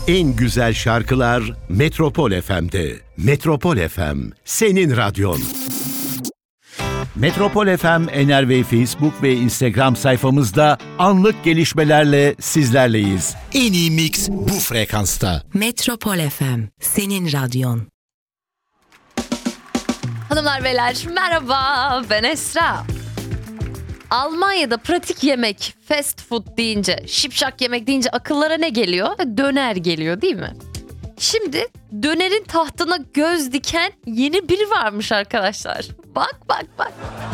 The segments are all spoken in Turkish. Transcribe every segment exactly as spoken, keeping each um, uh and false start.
En güzel şarkılar Metropol F M'de. Metropol F M, senin radyon. Metropol F M, Ener Facebook ve Instagram sayfamızda anlık gelişmelerle sizlerleyiz. En iyi mix bu frekansta. Metropol F M, senin radyon. Hanımlar beyler merhaba, ben Esra. Almanya'da pratik yemek, fast food deyince, şipşak yemek deyince akıllara ne geliyor? Döner geliyor değil mi? Şimdi dönerin tahtına göz diken yeni biri varmış arkadaşlar. Bak bak bak.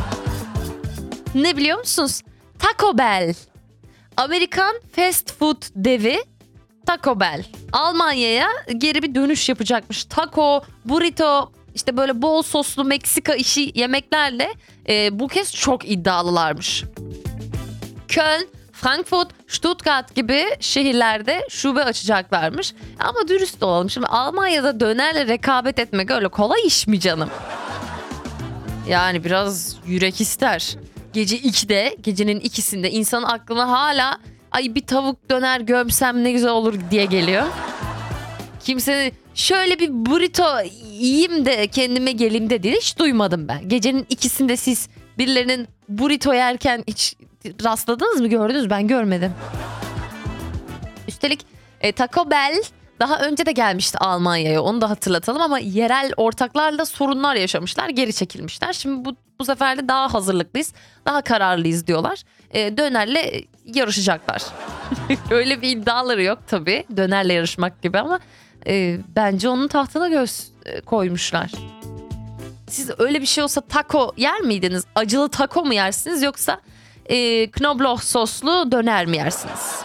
Ne biliyor musunuz? Taco Bell. Amerikan fast food devi Taco Bell. Almanya'ya geri bir dönüş yapacakmış. Taco, burrito, İşte böyle bol soslu Meksika işi yemeklerle e, bu kez çok iddialılarmış. Köln, Frankfurt, Stuttgart gibi şehirlerde şube açacaklarmış. Ama dürüst olalım. Şimdi Almanya'da dönerle rekabet etmek öyle kolay iş mi canım? Yani biraz yürek ister. Gece ikide, gecenin ikisinde insanın aklına hala ay bir tavuk döner gömsem ne güzel olur diye geliyor. Kimsenin şöyle bir burrito yiyeyim de kendime geleyim dediğini hiç duymadım ben. Gecenin ikisinde siz birilerinin burrito yerken hiç rastladınız mı, gördünüz mü? Ben görmedim. Üstelik e, Taco Bell daha önce de gelmişti Almanya'ya, onu da hatırlatalım, ama yerel ortaklarla sorunlar yaşamışlar, geri çekilmişler. Şimdi bu, bu sefer de daha hazırlıklıyız, daha kararlıyız diyorlar. E, dönerle yarışacaklar. Öyle bir iddiaları yok tabii dönerle yarışmak gibi, ama e, bence onun tahtına göz e, koymuşlar. Siz öyle bir şey olsa taco yer miydiniz? Acılı taco mu yersiniz, yoksa e, knobloch soslu döner mi yersiniz?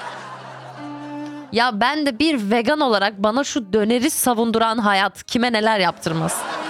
Ya ben de bir vegan olarak bana şu döneri savunduran hayat kime neler yaptırmaz.